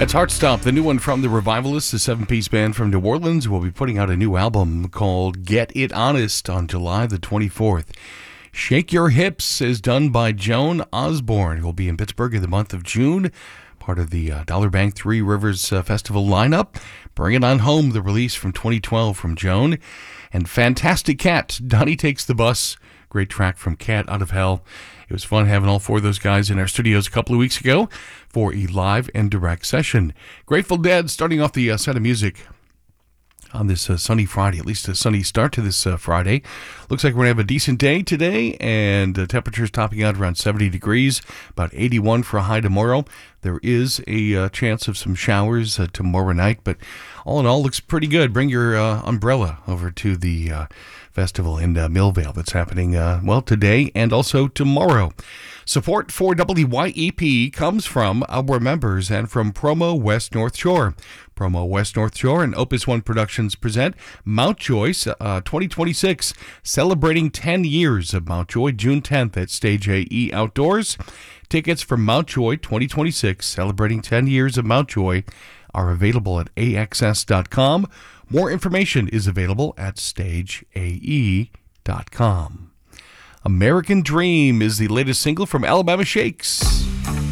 That's Heartstop, the new one from the Revivalists, a seven-piece band from New Orleans, will be putting out a new album called Get It Honest on July the 24th. Shake Your Hips is done by Joan Osborne, who will be in Pittsburgh in the month of June, part of the Dollar Bank Three Rivers Festival lineup. Bring It On Home, the release from 2012 from Joan. And Fantastic Cat, Donnie Takes the Bus, great track from Cat Out of Hell. It was fun having all four of those guys in our studios a couple of weeks ago for a live and direct session. Grateful Dead starting off the set of music on this sunny Friday, at least a sunny start to this Friday. Looks like we're going to have a decent day today, and temperatures topping out around 70 degrees, about 81 for a high tomorrow. There is a chance of some showers tomorrow night, but all in all, looks pretty good. Bring your umbrella over to the festival in Millvale that's happening, today and also tomorrow. Support for WYEP comes from our members and from Promo West North Shore. Promo West North Shore and Opus One Productions present Mount Joy 2026, celebrating 10 years of Mount Joy, June 10th at Stage AE Outdoors. Tickets for Mount Joy 2026, celebrating 10 years of Mount Joy, are available at AXS.com. More information is available at StageAE.com. American Dream is the latest single from Alabama Shakes.